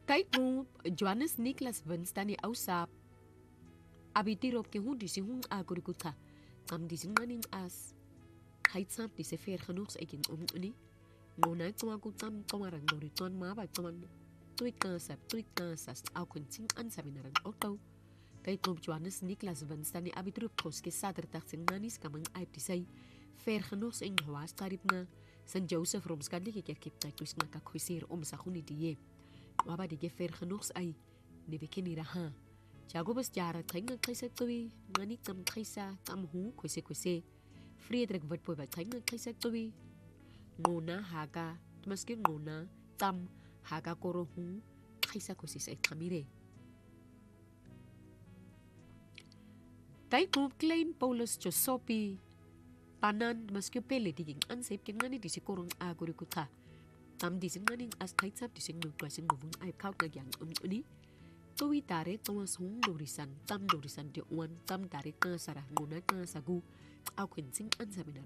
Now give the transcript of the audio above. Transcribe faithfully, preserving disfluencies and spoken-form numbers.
Kijk nu, Johannes Niklas Winstani ausap. Abitirop ke hun disi hun agurikuta. Am disi nganing as. Kaitsap disi ver genoeg egin omuni. Ngona tuma kutam tomarang dori ton maba toman. Tuit kansap, tuit kansas. Au kunting ansaminarang auto. Kijk nu, Johannes Niklas Winstani abitirop koske saterdag sing nanis kamang aip disay. Ver genoeg ing hawas taripna. San Joseph Romskadi kikip takus nakakwisir om sa huni diye. Waba dige ver genoeg ay. Nebekeni raha. Jago bas jara tringa kaisa tuwi. Ngani tam kaisa tam hu kwese kwese. Friedrich wordt po ba tringa kaisa tuwi. Ngona haga. Tumaski ngona tam haga koro hu. Kaisa kwese sa kamire. Kay kung claim Paulus Josopi. Panan maski pele diging ansep king ngani disi korong aguri kuta. Tam dising nganing as kaitsap dising nukwa sing muvung ay kaut na gyang umuni. Tuwi tare tomas hong dorisan tam dorisan di uwan tam tare nga sarah nguna nga sagu. Au kwen sing ansabinar